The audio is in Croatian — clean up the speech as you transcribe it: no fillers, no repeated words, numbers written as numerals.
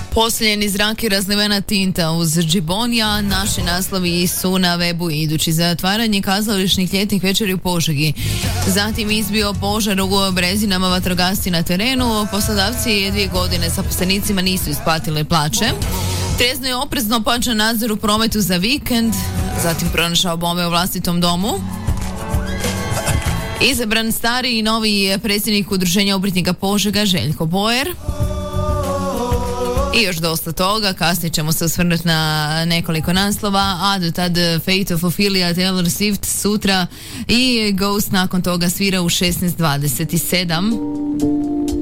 Posljednji zrak i razlivena tinta uz Džibonija. Naši naslovi su na webu idući: zatvaranje kazališnih ljetnih večeri u Požegi. Zatim izbio požar u Brezinama, vatrogasci na terenu. Poslodavci 2 godine zaposlenicima nisu isplatili plaće. Trezno i oprezno počeo nadzor u prometu za vikend. Zatim pronašao bombe u vlastitom domu. Izabran stari i novi predsjednik udruženja obrtnika Požega Željko Bojer. I još dosta toga, kasnije ćemo se osvrnuti na nekoliko naslova, a do tad Fate of Ophelia, Taylor Swift sutra i Ghost nakon toga svira u 16:27.